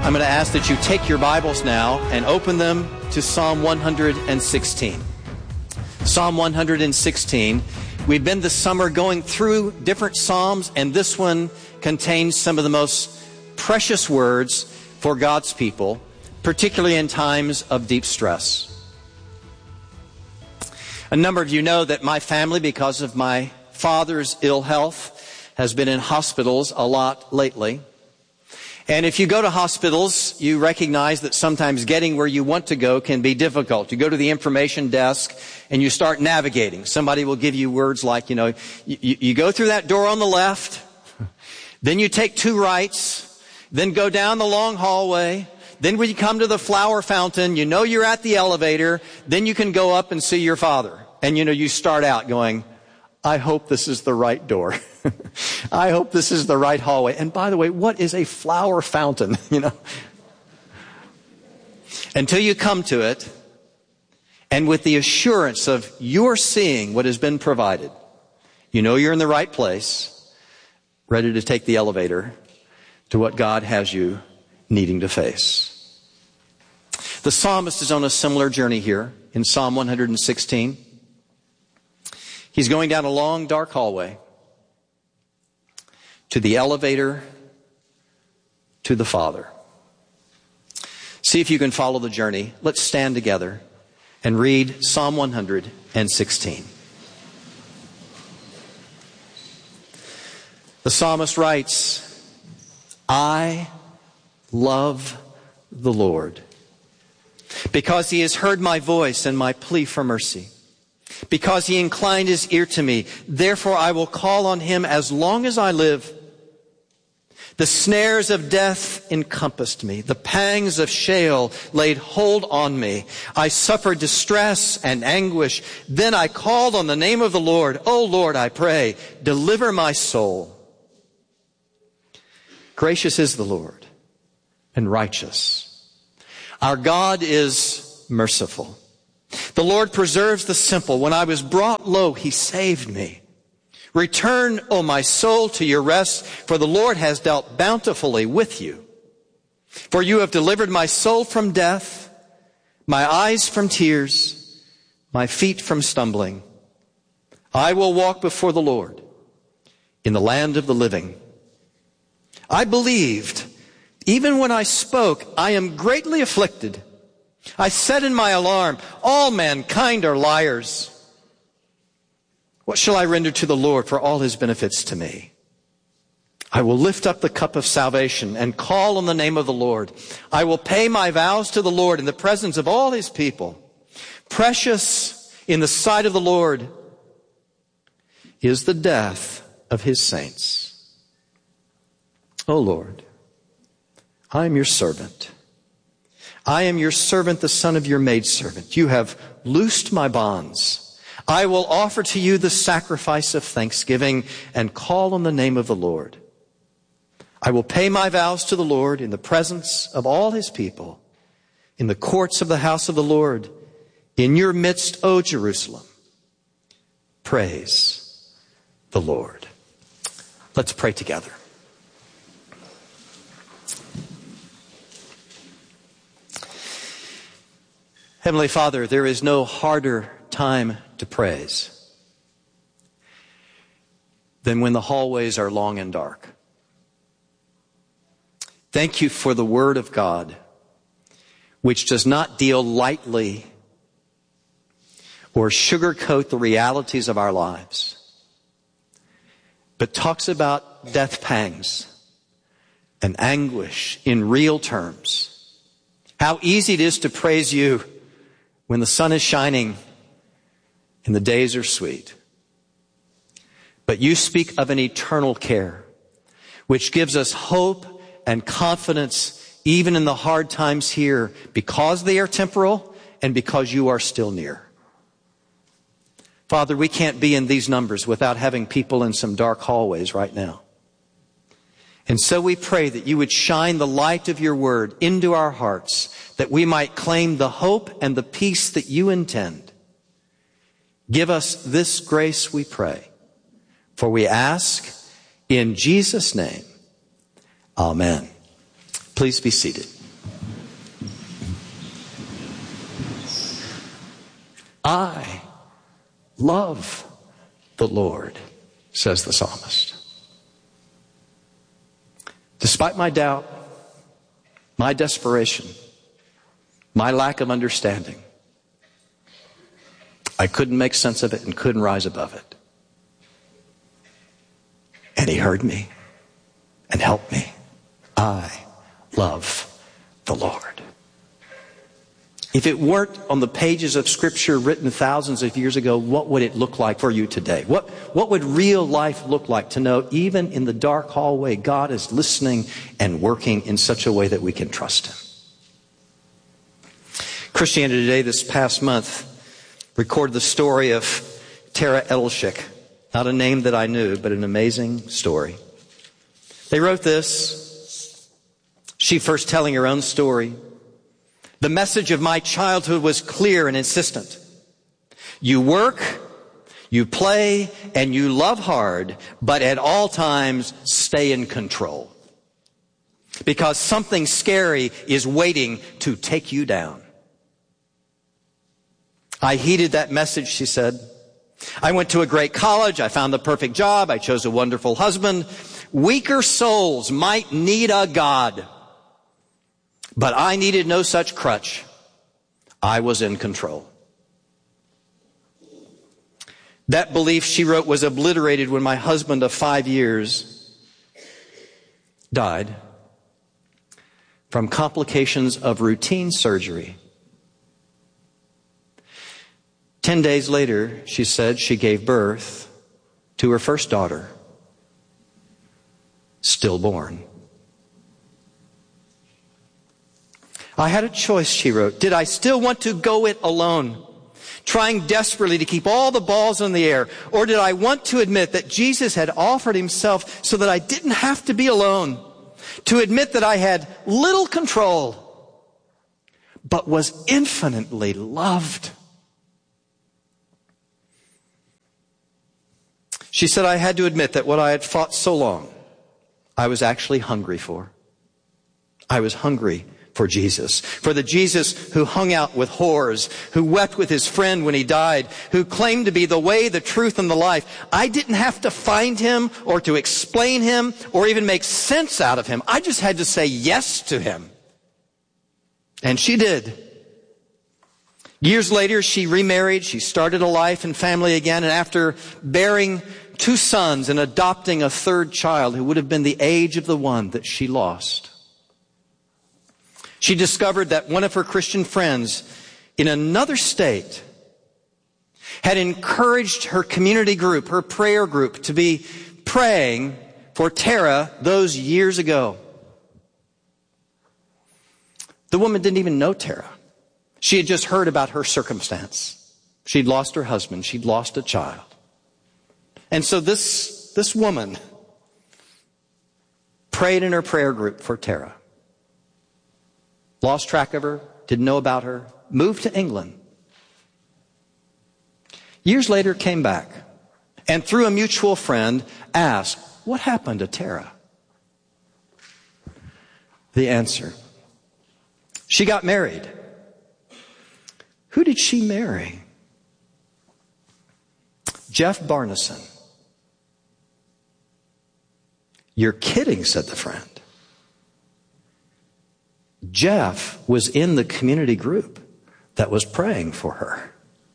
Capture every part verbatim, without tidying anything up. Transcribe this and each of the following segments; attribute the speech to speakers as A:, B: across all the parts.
A: I'm going to ask that you take your Bibles now and open them to Psalm one hundred sixteen. Psalm one hundred sixteen. We've been this summer going through different Psalms, and this one contains some of the most precious words for God's people, particularly in times of deep stress. A number of you know that my family, because of my father's ill health, has been in hospitals a lot lately. And if you go to hospitals, you recognize that sometimes getting where you want to go can be difficult. You go to the information desk and you start navigating. Somebody will give you words like, you know, you, you go through that door on the left, then you take two rights, then go down the long hallway. Then when you come to the flower fountain, you know you're at the elevator. Then you can go up and see your father. And, you know, you start out going, I hope this is the right door. I hope this is the right hallway. And by the way, what is a flower fountain? You know, until you come to it, and with the assurance of you're seeing what has been provided, you know you're in the right place, ready to take the elevator to what God has you needing to face. The psalmist is on a similar journey here in Psalm one hundred sixteen. He's going down a long, dark hallway to the elevator to the Father. See if you can follow the journey. Let's stand together and read Psalm one hundred sixteen. The psalmist writes, I love the Lord, because he has heard my voice and my plea for mercy. Because he inclined his ear to me, therefore I will call on him as long as I live. The snares of death encompassed me. The pangs of Sheol laid hold on me. I suffered distress and anguish. Then I called on the name of the Lord. O Lord, I pray, deliver my soul. Gracious is the Lord and righteous. Our God is merciful. The Lord preserves the simple. When I was brought low, he saved me. Return, O my soul, to your rest, for the Lord has dealt bountifully with you. For you have delivered my soul from death, my eyes from tears, my feet from stumbling. I will walk before the Lord in the land of the living. I believed, even when I spoke, I am greatly afflicted. I said in my alarm, all mankind are liars. What shall I render to the Lord for all his benefits to me? I will lift up the cup of salvation and call on the name of the Lord. I will pay my vows to the Lord in the presence of all his people. Precious in the sight of the Lord is the death of his saints. O Lord, I am your servant. I am your servant, the son of your maidservant. You have loosed my bonds. I will offer to you the sacrifice of thanksgiving and call on the name of the Lord. I will pay my vows to the Lord in the presence of all his people, in the courts of the house of the Lord, in your midst, O Jerusalem. Praise the Lord. Let's pray together. Heavenly Father, there is no harder time to praise than when the hallways are long and dark. Thank you for the Word of God, which does not deal lightly or sugarcoat the realities of our lives, but talks about death pangs and anguish in real terms. How easy it is to praise you when the sun is shining and the days are sweet. But you speak of an eternal care, which gives us hope and confidence even in the hard times here, because they are temporal and because you are still near. Father, we can't be in these numbers without having people in some dark hallways right now. And so we pray that you would shine the light of your word into our hearts, that we might claim the hope and the peace that you intend. Give us this grace, we pray. For we ask in Jesus' name. Amen. Please be seated. I love the Lord, says the psalmist. Despite my doubt, my desperation, my lack of understanding, I couldn't make sense of it and couldn't rise above it. And he heard me and helped me. I love the Lord. If it weren't on the pages of Scripture written thousands of years ago, what would it look like for you today? What, what would real life look like to know even in the dark hallway, God is listening and working in such a way that we can trust Him? Christianity Today this past month recorded the story of Tara Edelshik. Not a name that I knew, but an amazing story. They wrote this. She first telling her own story. The message of my childhood was clear and insistent. You work, you play, and you love hard, but at all times stay in control. Because something scary is waiting to take you down. I heeded that message, she said. I went to a great college. I found the perfect job. I chose a wonderful husband. Weaker souls might need a God. But I needed no such crutch. I was in control. That belief, she wrote, was obliterated when my husband of five years died from complications of routine surgery. Ten days later, she said, she gave birth to her first daughter, stillborn. I had a choice, she wrote. Did I still want to go it alone, trying desperately to keep all the balls in the air? Or did I want to admit that Jesus had offered himself so that I didn't have to be alone, to admit that I had little control, but was infinitely loved? She said, I had to admit that what I had fought so long, I was actually hungry for. I was hungry for Jesus, for the Jesus who hung out with whores, who wept with his friend when he died, who claimed to be the way, the truth, and the life. I didn't have to find him or to explain him or even make sense out of him. I just had to say yes to him. And she did. Years later, she remarried. She started a life and family again. And after bearing two sons and adopting a third child who would have been the age of the one that she lost, she discovered that one of her Christian friends in another state had encouraged her community group, her prayer group, to be praying for Tara those years ago. The woman didn't even know Tara. She had just heard about her circumstance. She'd lost her husband. She'd lost a child. And so this, this woman prayed in her prayer group for Tara. Lost track of her, didn't know about her, moved to England. Years later came back and through a mutual friend asked, what happened to Tara? The answer, she got married. Who did she marry? Jeff Barneson. You're kidding, said the friend. Jeff was in the community group that was praying for her.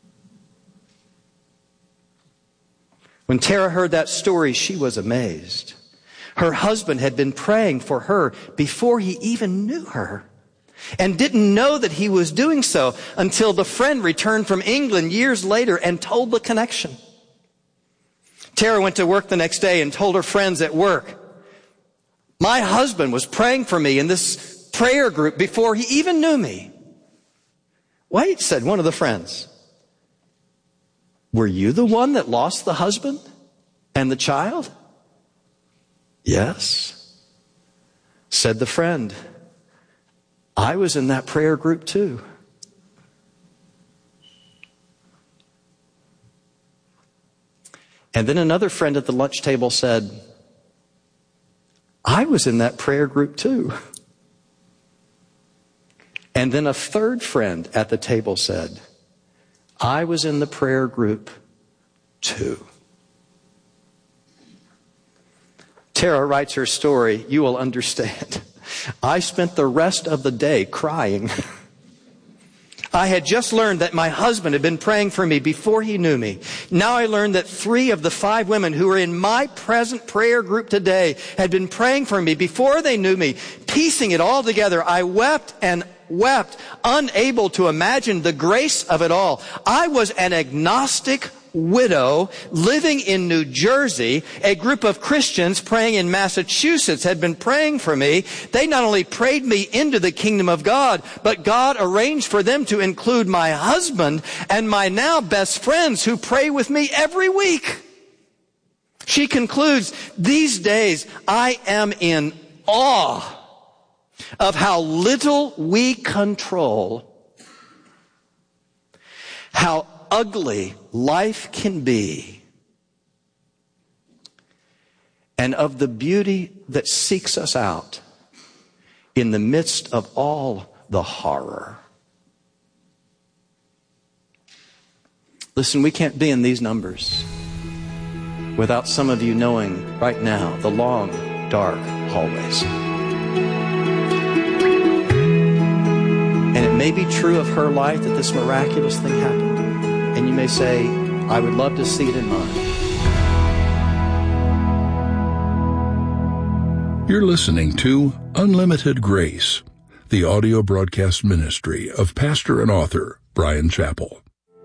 A: When Tara heard that story, she was amazed. Her husband had been praying for her before he even knew her, and didn't know that he was doing so until the friend returned from England years later and told the connection. Tara went to work the next day and told her friends at work, my husband was praying for me in this prayer group before he even knew me. Wait, said one of the friends. Were you the one that lost the husband and the child? Yes, said the friend. I was in that prayer group too. And then another friend at the lunch table said, I was in that prayer group too. And then a third friend at the table said, I was in the prayer group too. Tara writes her story. You will understand. I spent the rest of the day crying. I had just learned that my husband had been praying for me before he knew me. Now I learned that three of the five women who are in my present prayer group today had been praying for me before they knew me. Piecing it all together, I wept and wept, unable to imagine the grace of it all. I was an agnostic widow living in New Jersey. A group of Christians praying in Massachusetts had been praying for me. They not only prayed me into the kingdom of God, but God arranged for them to include my husband and my now best friends who pray with me every week. She concludes, these days I am in awe of how little we control, how ugly life can be, and of the beauty that seeks us out in the midst of all the horror. Listen, we can't be in these numbers without some of you knowing right now the long, dark hallways. And it may be true of her life that this miraculous thing happened. And you may say, I would love to see it in mine.
B: You're listening to Unlimited Grace, the audio broadcast ministry of pastor and author Bryan Chapell.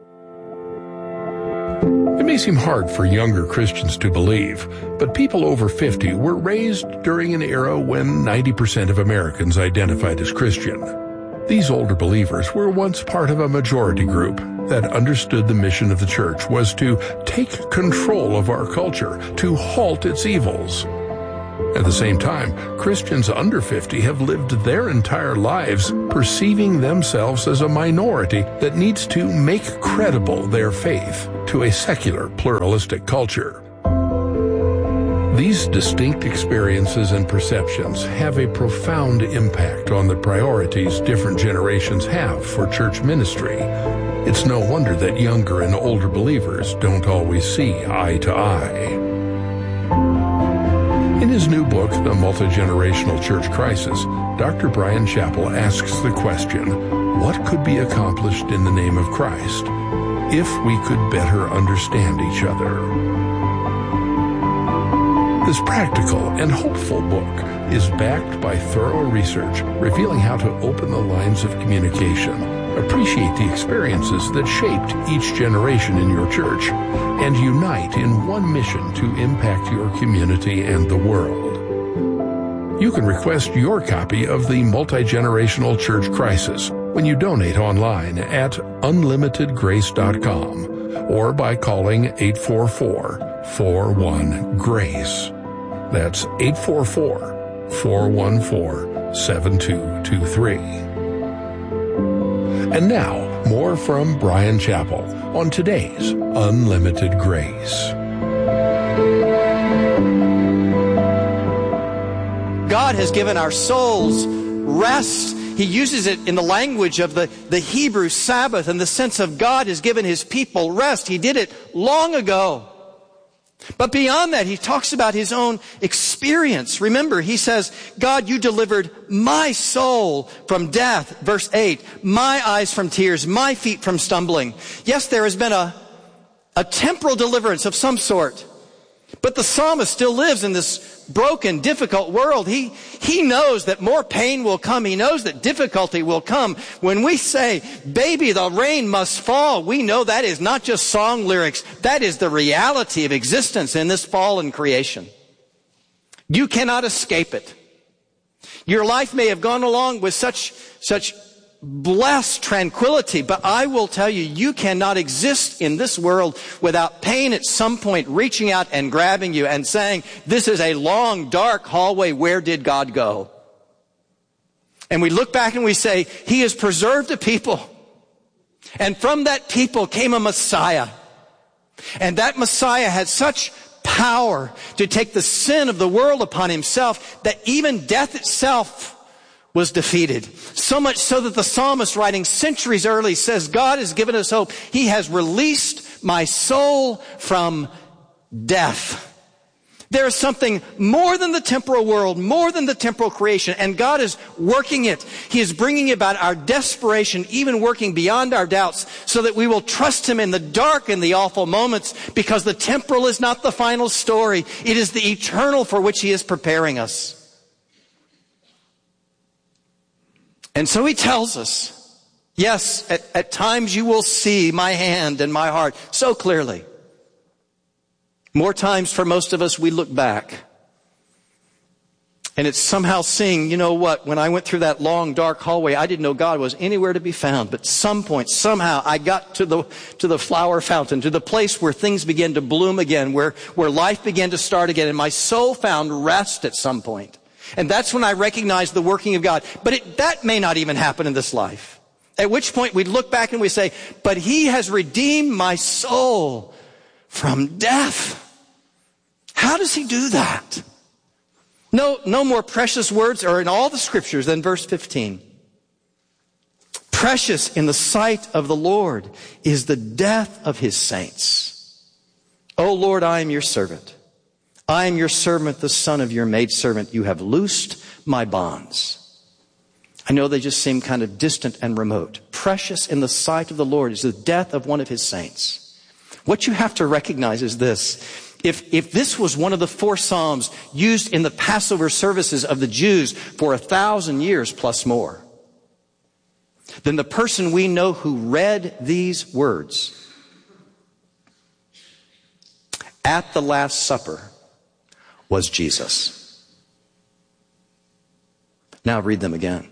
B: It may seem hard for younger Christians to believe, but people over fifty were raised during an era when ninety percent of Americans identified as Christian. These older believers were once part of a majority group that understood the mission of the church was to take control of our culture, to halt its evils. At the same time, Christians under fifty have lived their entire lives perceiving themselves as a minority that needs to make credible their faith to a secular, pluralistic culture. These distinct experiences and perceptions have a profound impact on the priorities different generations have for church ministry. It's no wonder that younger and older believers don't always see eye to eye. In his new book, The Multi-Generational Church Crisis, Doctor Bryan Chapell asks the question, what could be accomplished in the name of Christ if we could better understand each other? This practical and hopeful book is backed by thorough research revealing how to open the lines of communication, appreciate the experiences that shaped each generation in your church, and unite in one mission to impact your community and the world. You can request your copy of The Multi-Generational Church Crisis when you donate online at unlimited grace dot com or by calling eight four four, four one, GRACE. That's eight four four, four one four, seven two two three. And now, more from Bryan Chapell on today's Unlimited Grace.
A: God has given our souls rest. He uses it in the language of the, the Hebrew Sabbath, and the sense of God has given His people rest. He did it long ago. But beyond that, He talks about His own experience. Remember, He says, God, you delivered my soul from death. Verse eight, my eyes from tears, my feet from stumbling. Yes, there has been a, a temporal deliverance of some sort. But the psalmist still lives in this broken, difficult world. He, he knows that more pain will come. He knows that difficulty will come. When we say, baby, the rain must fall, we know that is not just song lyrics. That is the reality of existence in this fallen creation. You cannot escape it. Your life may have gone along with such, such blessed tranquility, but I will tell you, you cannot exist in this world without pain at some point reaching out and grabbing you and saying, this is a long, dark hallway. Where did God go? And we look back and we say, He has preserved a people. And from that people came a Messiah. And that Messiah had such power to take the sin of the world upon Himself that even death itself was defeated. So much so that the psalmist, writing centuries early, says, God has given us hope. He has released my soul from death. There is something more than the temporal world, more than the temporal creation, and God is working it. He is bringing about our desperation, even working beyond our doubts, so that we will trust Him in the dark and the awful moments, because the temporal is not the final story. It is the eternal for which He is preparing us. And so He tells us, yes, at, at times you will see my hand and my heart so clearly. More times for most of us, we look back. And it's somehow seeing, you know what, when I went through that long, dark hallway, I didn't know God was anywhere to be found. But some point, somehow, I got to the to the flower fountain, to the place where things began to bloom again, where, where life began to start again. And my soul found rest at some point. And that's when I recognized the working of God. But it, that may not even happen in this life. At which point we look back and we say, but He has redeemed my soul from death. How does He do that? No, no more precious words are in all the scriptures than verse fifteen. Precious in the sight of the Lord is the death of His saints. O Lord, I am your servant. I am your servant, the son of your maidservant. You have loosed my bonds. I know they just seem kind of distant and remote. Precious in the sight of the Lord is the death of one of His saints. What you have to recognize is this. If, if this was one of the four Psalms used in the Passover services of the Jews for a thousand years plus more, then the person we know who read these words at the Last Supper was Jesus. Now read them again.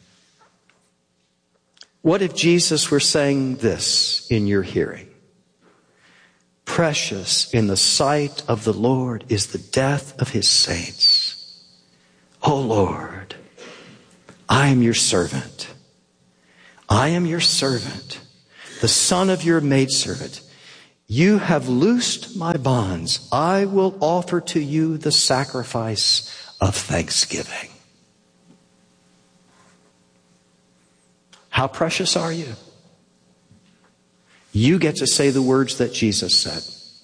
A: What if Jesus were saying this in your hearing? Precious in the sight of the Lord is the death of His saints. O Lord, I am your servant. I am your servant, the son of your maidservant. You have loosed my bonds. I will offer to you the sacrifice of thanksgiving. How precious are you? You get to say the words that Jesus said.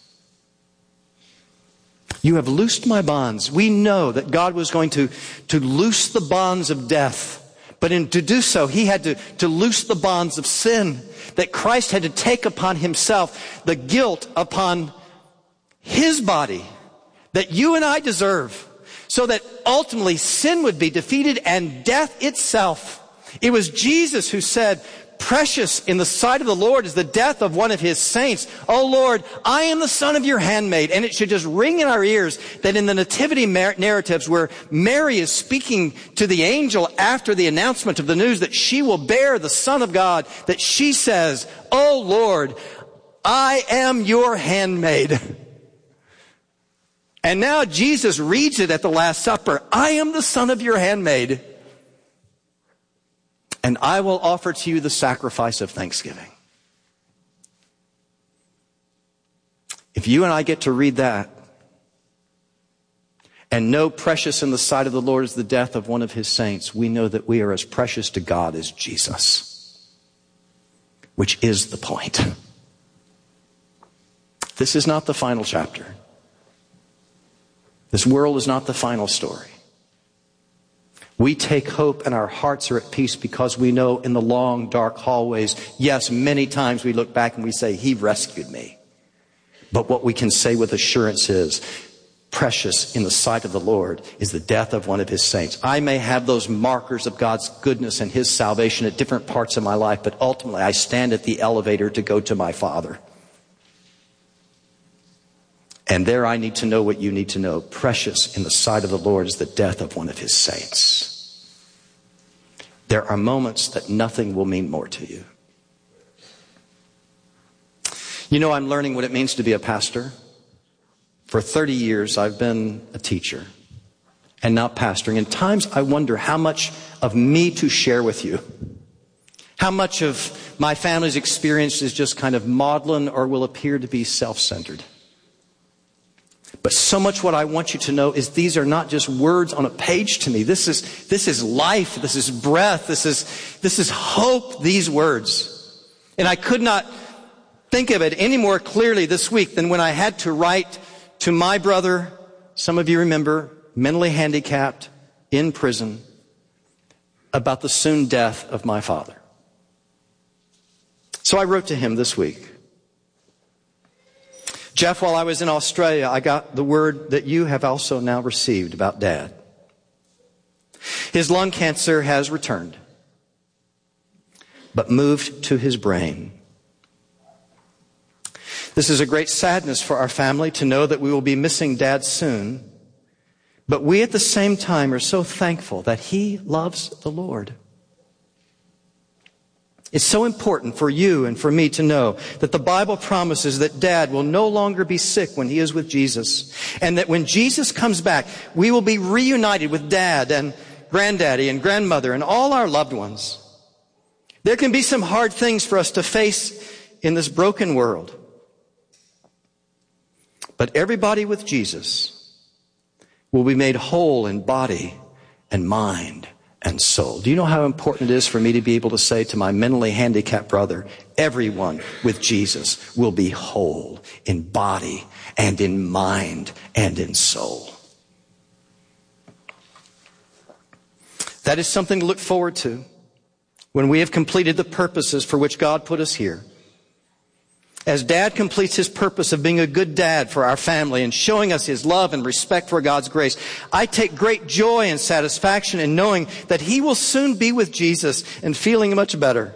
A: You have loosed my bonds. We know that God was going to, to loose the bonds of death. But in to do so, He had to, to loose the bonds of sin. That Christ had to take upon Himself the guilt upon His body that you and I deserve. So that ultimately sin would be defeated and death itself. It was Jesus who said, precious in the sight of the Lord is the death of one of His saints. Oh Lord, I am the son of your handmaid. And it should just ring in our ears that in the nativity narratives where Mary is speaking to the angel after the announcement of the news that she will bear the Son of God, that she says, oh Lord, I am your handmaid. And now Jesus reads it at the Last Supper. I am the son of your handmaid. And I will offer to you the sacrifice of thanksgiving. If you and I get to read that and know precious in the sight of the Lord is the death of one of His saints, we know that we are as precious to God as Jesus, which is the point. This is not the final chapter. This world is not the final story. We take hope and our hearts are at peace because we know in the long, dark hallways, yes, many times we look back and we say, He rescued me. But what we can say with assurance is, precious in the sight of the Lord is the death of one of His saints. I may have those markers of God's goodness and His salvation at different parts of my life, but ultimately I stand at the elevator to go to my Father. And there I need to know what you need to know. Precious in the sight of the Lord is the death of one of His saints. There are moments that nothing will mean more to you. You know, I'm learning what it means to be a pastor. For thirty years, I've been a teacher and now pastoring. And times I wonder how much of me to share with you. How much of my family's experience is just kind of maudlin or will appear to be self-centered. But so much what I want you to know is these are not just words on a page to me. This is, this is life. This is breath. This is, this is hope, these words. And I could not think of it any more clearly this week than when I had to write to my brother, some of you remember, mentally handicapped, in prison, about the soon death of my father. So I wrote to him this week. Jeff, while I was in Australia, I got the word that you have also now received about Dad. His lung cancer has returned, but moved to his brain. This is a great sadness for our family to know that we will be missing Dad soon, but we at the same time are so thankful that he loves the Lord. It's so important for you and for me to know that the Bible promises that Dad will no longer be sick when he is with Jesus, and that when Jesus comes back, we will be reunited with Dad and Granddaddy and Grandmother and all our loved ones. There can be some hard things for us to face in this broken world, but everybody with Jesus will be made whole in body and mind and soul. Do you know how important it is for me to be able to say to my mentally handicapped brother, everyone with Jesus will be whole in body and in mind and in soul? That is something to look forward to when we have completed the purposes for which God put us here. As Dad completes his purpose of being a good dad for our family and showing us his love and respect for God's grace, I take great joy and satisfaction in knowing that he will soon be with Jesus and feeling much better.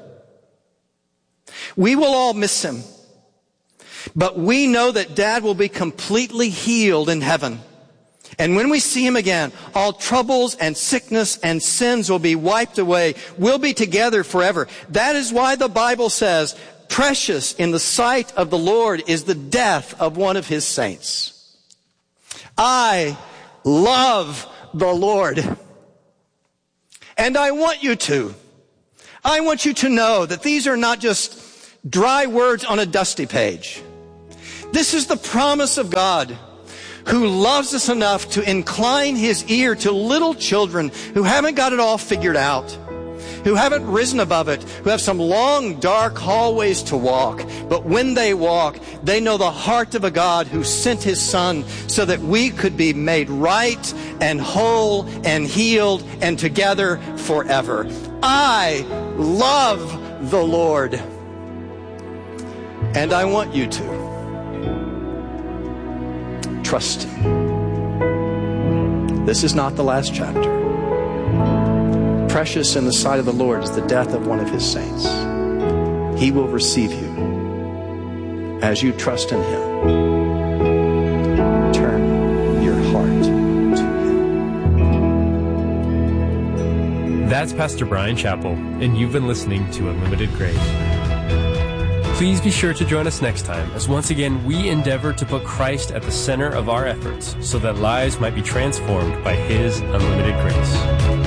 A: We will all miss him, but we know that Dad will be completely healed in heaven. And when we see him again, all troubles and sickness and sins will be wiped away. We'll be together forever. That is why the Bible says, precious in the sight of the Lord is the death of one of his saints. I love the Lord. And I want you to. I want you to know that these are not just dry words on a dusty page. This is the promise of God, who loves us enough to incline his ear to little children who haven't got it all figured out, who haven't risen above it, who have some long, dark hallways to walk. But when they walk, they know the heart of a God who sent his Son so that we could be made right and whole and healed and together forever. I love the Lord. And I want you to trust him. This is not the last chapter. Precious in the sight of the Lord is the death of one of his saints. He will receive you as you trust in him. Turn your heart to him.
C: That's Pastor Brian Chappell, and you've been listening to Unlimited Grace. Please be sure to join us next time as once again we endeavor to put Christ at the center of our efforts so that lives might be transformed by his unlimited grace.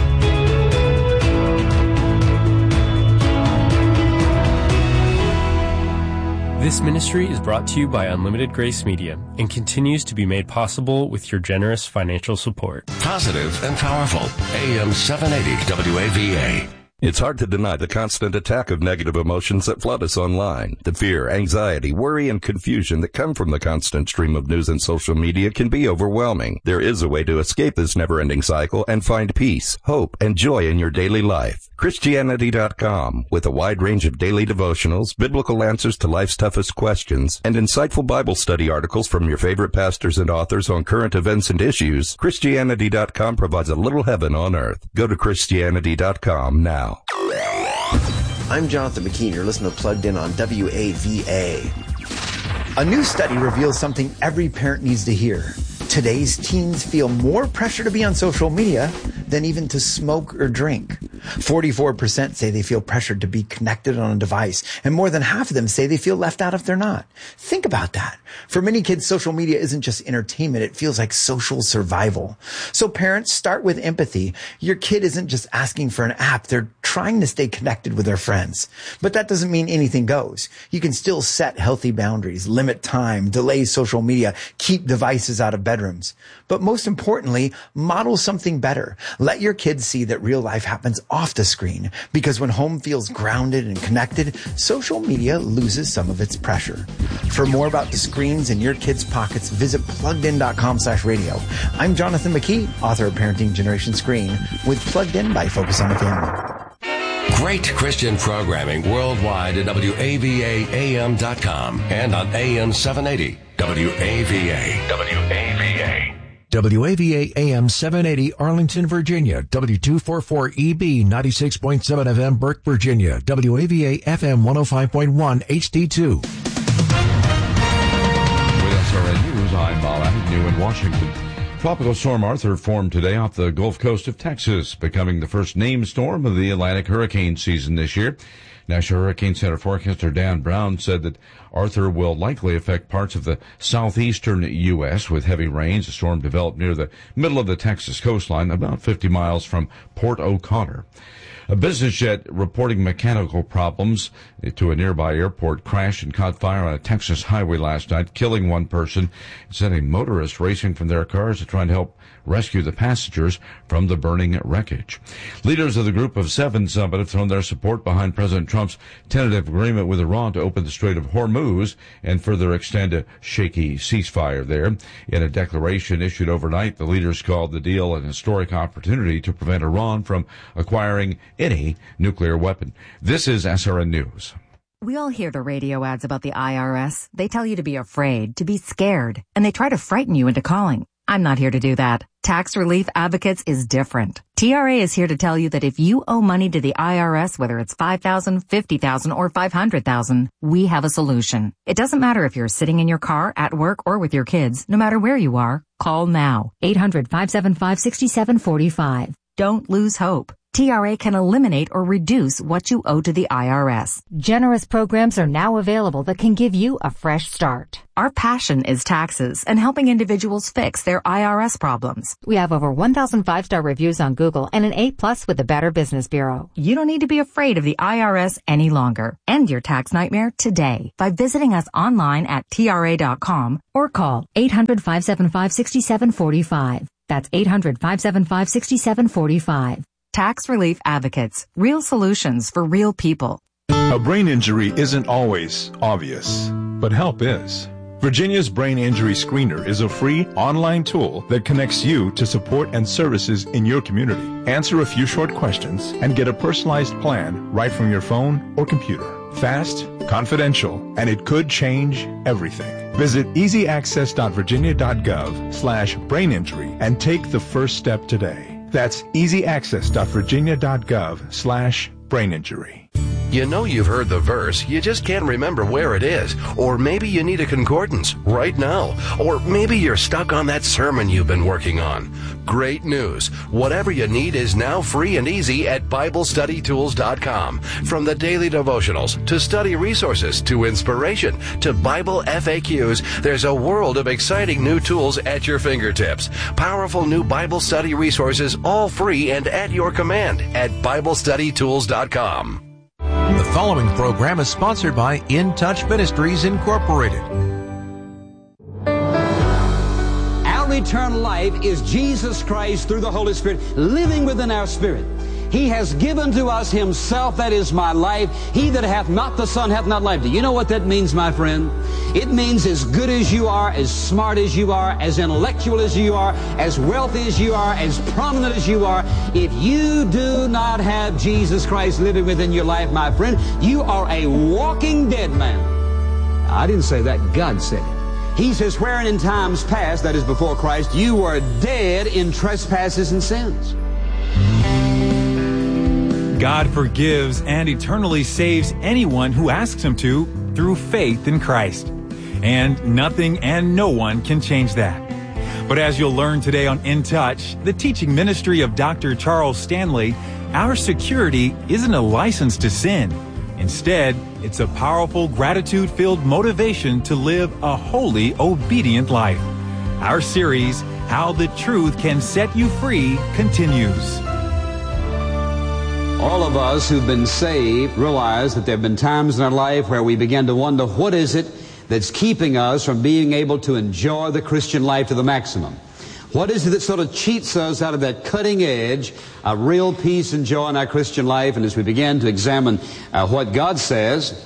C: This ministry is brought to you by Unlimited Grace Media and continues to be made possible with your generous financial support.
D: Positive and powerful. A M seven eighty W A V A.
E: It's hard to deny the constant attack of negative emotions that flood us online. The fear, anxiety, worry, and confusion that come from the constant stream of news and social media can be overwhelming. There is a way to escape this never-ending cycle and find peace, hope, and joy in your daily life. Christianity dot com, with a wide range of daily devotionals, biblical answers to life's toughest questions, and insightful Bible study articles from your favorite pastors and authors on current events and issues, Christianity dot com provides a little heaven on earth. Go to Christianity dot com now.
F: I'm Jonathan McKean. You're listening to Plugged In on W A V A. A new study reveals something every parent needs to hear. Today's teens feel more pressure to be on social media than even to smoke or drink. forty-four percent say they feel pressured to be connected on a device, and more than half of them say they feel left out if they're not. Think about that. For many kids, social media isn't just entertainment. It feels like social survival. So parents, start with empathy. Your kid isn't just asking for an app. They're trying trying to stay connected with their friends. But that doesn't mean anything goes. You can still set healthy boundaries, limit time, delay social media, keep devices out of bedrooms. But most importantly, model something better. Let your kids see that real life happens off the screen, because when home feels grounded and connected, social media loses some of its pressure. For more about the screens in your kids' pockets, visit pluggedin.com slash radio. I'm Jonathan McKee, author of Parenting Generation Screen, with Plugged In by Focus on the Family.
D: Great Christian programming worldwide at W A V A A M dot com and on A M seven eighty W A V A. W A V A.
G: W A V A A M seven eighty Arlington, Virginia. W two forty-four E B ninety-six point seven F M Burke, Virginia. W A V A F M one oh five point one H D two.
H: With S R N News, I'm Bob Agnew in Washington. Tropical Storm Arthur formed today off the Gulf Coast of Texas, becoming the first named storm of the Atlantic hurricane season this year. National Hurricane Center forecaster Dan Brown said that Arthur will likely affect parts of the southeastern U S with heavy rains. The storm developed near the middle of the Texas coastline, about fifty miles from Port O'Connor. A business jet reporting mechanical problems to a nearby airport crashed and caught fire on a Texas highway last night, killing one person and sending motorists racing from their cars to try and help rescue the passengers from the burning wreckage. Leaders of the Group of Seven summit have thrown their support behind President Trump's tentative agreement with Iran to open the Strait of Hormuz and further extend a shaky ceasefire there. In a declaration issued overnight, the leaders called the deal an historic opportunity to prevent Iran from acquiring any nuclear weapon. This is S R N News.
I: We all hear the radio ads about the I R S. They tell you to be afraid, to be scared, and they try to frighten you into calling. I'm not here to do that. Tax Relief Advocates is different. T R A is here to tell you that if you owe money to the I R S, whether it's five thousand dollars, fifty thousand dollars, or five hundred thousand dollars, we have a solution. It doesn't matter if you're sitting in your car, at work, or with your kids. No matter where you are, call now. eight hundred, five seven five, six seven four five. Don't lose hope. T R A can eliminate or reduce what you owe to the I R S.
J: Generous programs are now available that can give you a fresh start.
I: Our passion is taxes and helping individuals fix their I R S problems.
J: We have over one thousand five-star reviews on Google and an A plus with the Better Business Bureau.
I: You don't need to be afraid of the I R S any longer. End your tax nightmare today by visiting us online at T R A dot com or call eight hundred, five seven five, six seven four five. That's eight hundred, five seven five, six seven four five. Tax Relief Advocates. Real solutions for real people.
K: A brain injury isn't always obvious, but help is. Virginia's Brain Injury Screener is a free online tool that connects you to support and services in your community. Answer a few short questions and get a personalized plan right from your phone or computer. Fast, confidential, and it could change everything. Visit easyaccess.virginia.gov slash brain injury and take the first step today. That's easyaccess.virginia.gov slash brain injury.
D: You know you've heard the verse, you just can't remember where it is. Or maybe you need a concordance right now. Or maybe you're stuck on that sermon you've been working on. Great news. Whatever you need is now free and easy at Bible Study Tools dot com. From the daily devotionals, to study resources, to inspiration, to Bible F A Qs, there's a world of exciting new tools at your fingertips. Powerful new Bible study resources, all free and at your command at Bible Study Tools dot com.
G: The following program is sponsored by In Touch Ministries Incorporated.
L: Our eternal life is Jesus Christ through the Holy Spirit living within our spirit. He has given to us Himself, that is my life. He that hath not the Son hath not life. Do you know what that means, my friend? It means as good as you are, as smart as you are, as intellectual as you are, as wealthy as you are, as prominent as you are, if you do not have Jesus Christ living within your life, my friend, you are a walking dead man. I didn't say that. God said it. He says, wherein in times past, that is before Christ, you were dead in trespasses and sins.
M: God forgives and eternally saves anyone who asks Him to through faith in Christ. And nothing and no one can change that. But as you'll learn today on In Touch, the teaching ministry of Doctor Charles Stanley, our security isn't a license to sin. Instead, it's a powerful, gratitude-filled motivation to live a holy, obedient life. Our series, How the Truth Can Set You Free, continues.
L: All of us who've been saved realize that there have been times in our life where we begin to wonder, what is it that's keeping us from being able to enjoy the Christian life to the maximum? What is it that sort of cheats us out of that cutting edge of real peace and joy in our Christian life? And as we begin to examine uh, what God says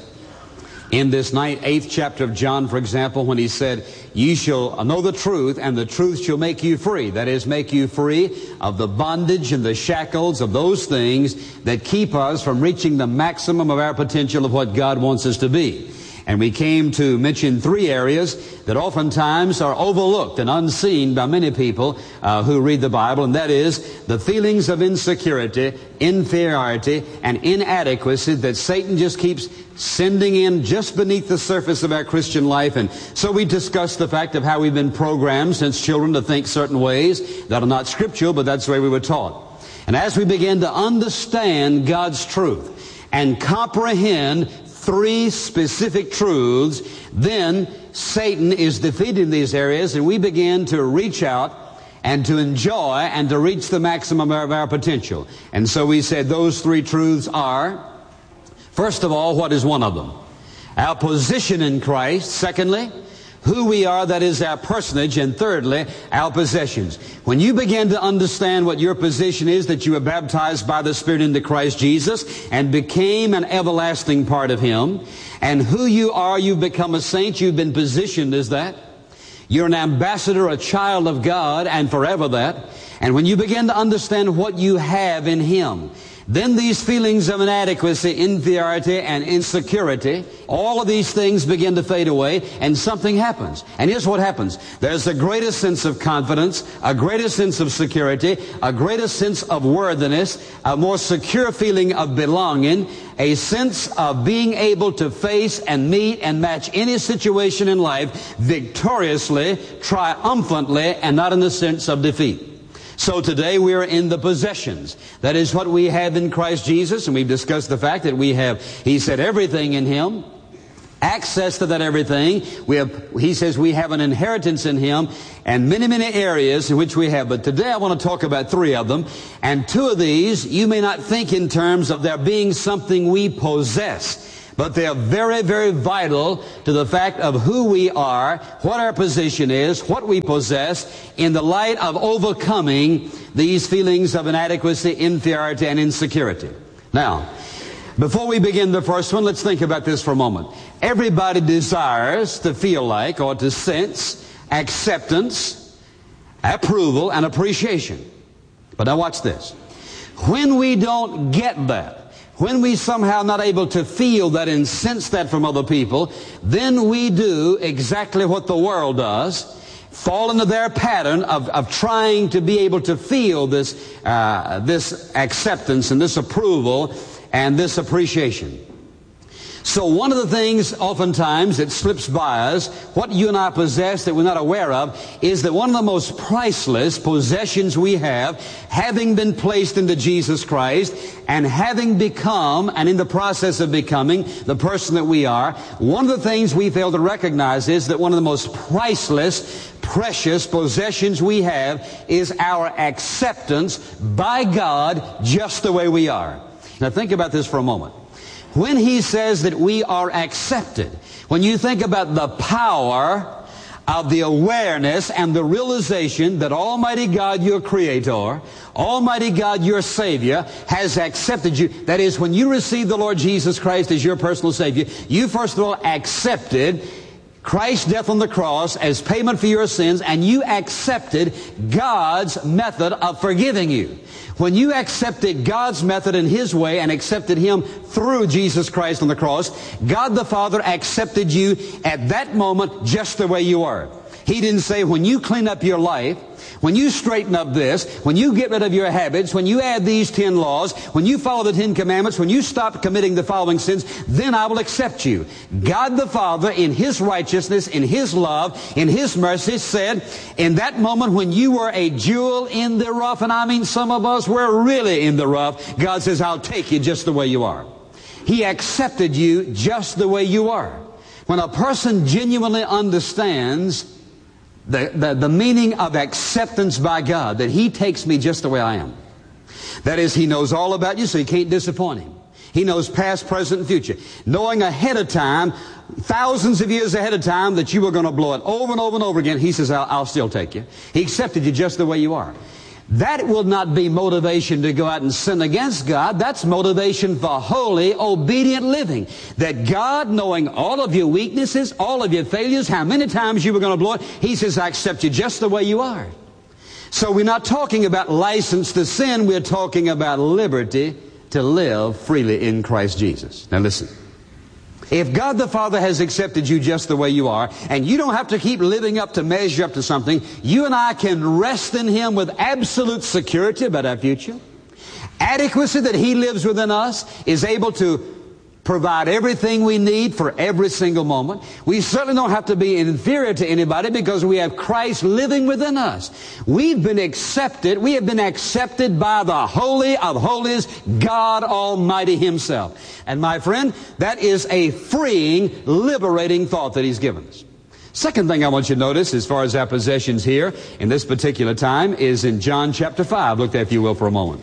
L: in this ninth, eighth chapter of John, for example, when he said, "You shall know the truth, and the truth shall make you free." That is, make you free of the bondage and the shackles of those things that keep us from reaching the maximum of our potential of what God wants us to be. And we came to mention three areas that oftentimes are overlooked and unseen by many people uh, who read the Bible, and that is the feelings of insecurity, inferiority, and inadequacy that Satan just keeps sending in just beneath the surface of our Christian life. And so we discussed the fact of how we've been programmed since children to think certain ways that are not scriptural, but that's the way we were taught. And as we begin to understand God's truth and comprehend three specific truths, then Satan is defeated in these areas, and we begin to reach out and to enjoy and to reach the maximum of our potential. And so we said those three truths are, first of all, what is one of them? Our position in Christ. Secondly, who we are, that is our personage. And thirdly, our possessions. When you begin to understand what your position is, that you were baptized by the Spirit into Christ Jesus and became an everlasting part of Him, and who you are, you've become a saint, you've been positioned as that. You're an ambassador, a child of God, and forever that. And when you begin to understand what you have in Him, then these feelings of inadequacy, inferiority, and insecurity, all of these things begin to fade away, and something happens. And here's what happens. There's a greater sense of confidence, a greater sense of security, a greater sense of worthiness, a more secure feeling of belonging, a sense of being able to face and meet and match any situation in life victoriously, triumphantly, and not in the sense of defeat. So today we are in the possessions. That is what we have in Christ Jesus, and we've discussed the fact that we have, He said, everything in Him, access to that everything. We have, He says we have an inheritance in Him, and many, many areas in which we have. But today I want to talk about three of them, and two of these you may not think in terms of there being something we possess, but they are very, very vital to the fact of who we are, what our position is, what we possess, in the light of overcoming these feelings of inadequacy, inferiority, and insecurity. Now, before we begin the first one, let's think about this for a moment. Everybody desires to feel like or to sense acceptance, approval, and appreciation. But now watch this. When we don't get that, when we somehow not able to feel that and sense that from other people, then we do exactly what the world does, fall into their pattern of, of trying to be able to feel this, uh, this acceptance and this approval and this appreciation. So one of the things oftentimes that slips by us, what you and I possess that we're not aware of, is that one of the most priceless possessions we have, having been placed into Jesus Christ and having become, and in the process of becoming, the person that we are, one of the things we fail to recognize is that one of the most priceless, precious possessions we have is our acceptance by God just the way we are. Now think about this for a moment. When He says that we are accepted, when you think about the power of the awareness and the realization that Almighty God, your Creator, Almighty God, your Savior, has accepted you. That is, when you receive the Lord Jesus Christ as your personal Savior, you first of all accepted Christ's death on the cross as payment for your sins, and you accepted God's method of forgiving you. When you accepted God's method and His way and accepted Him through Jesus Christ on the cross, God the Father accepted you at that moment just the way you are. He didn't say, when you clean up your life, when you straighten up this, when you get rid of your habits, when you add these ten laws, when you follow the Ten Commandments, when you stop committing the following sins, then I will accept you. God the Father, in His righteousness, in His love, in His mercy, said, in that moment when you were a jewel in the rough, and I mean some of us were really in the rough, God says, I'll take you just the way you are. He accepted you just the way you are. When a person genuinely understands The, the, the meaning of acceptance by God, that He takes me just the way I am. That is, He knows all about you, so you can't disappoint Him. He knows past, present, and future. Knowing ahead of time, thousands of years ahead of time, that you were going to blow it over and over and over again, He says, I'll, I'll still take you. He accepted you just the way you are. That will not be motivation to go out and sin against God. That's motivation for holy, obedient living. That God, knowing all of your weaknesses, all of your failures, how many times you were going to blow it, He says, I accept you just the way you are. So we're not talking about license to sin. We're talking about liberty to live freely in Christ Jesus. Now listen. If God the Father has accepted you just the way you are, and you don't have to keep living up to measure up to something, you and I can rest in Him with absolute security about our future. Adequacy that He lives within us is able to provide everything we need for every single moment. We certainly don't have to be inferior to anybody because we have Christ living within us. We've been accepted. We have been accepted by the Holy of Holies, God Almighty Himself. And my friend, that is a freeing, liberating thought that He's given us. Second thing I want you to notice as far as our possessions here in this particular time is in John chapter five. Look there, if you will, for a moment.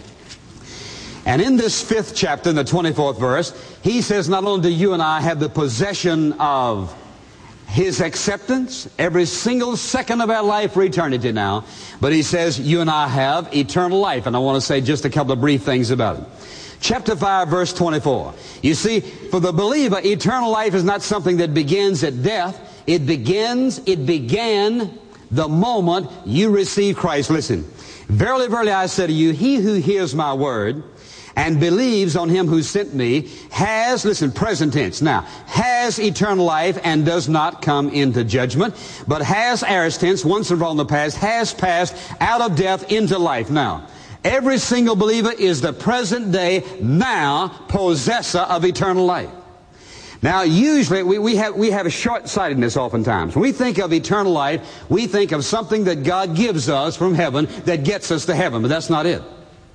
L: And in this fifth chapter, in the twenty-fourth verse, He says not only do you and I have the possession of His acceptance every single second of our life for eternity now, but He says you and I have eternal life. And I want to say just a couple of brief things about it. Chapter five, verse twenty-four. You see, for the believer, eternal life is not something that begins at death. It begins, it began the moment you receive Christ. Listen, verily, verily, I say to you, he who hears my word and believes on Him who sent me has, listen, present tense, now, has eternal life and does not come into judgment, but has, aorist tense, once and for all in the past, has passed out of death into life. Now, every single believer is the present day, now, possessor of eternal life. Now, usually, we, we have, we have a short-sightedness oftentimes. When we think of eternal life, we think of something that God gives us from heaven that gets us to heaven, but that's not it.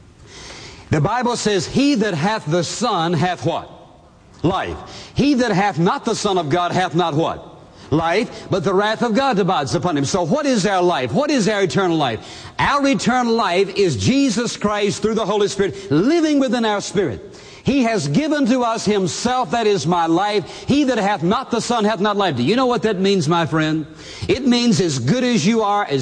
L: The Bible says, he that hath the Son hath what? Life. He that hath not the Son of God hath not what? Life, but the wrath of God abides upon him. So what is our life? What is our eternal life? Our eternal life is Jesus Christ through the Holy Spirit living within our spirit. He has given to us Himself, that is my life. He that hath not the Son hath not life. Do you know what that means, my friend? It means as good as you are, as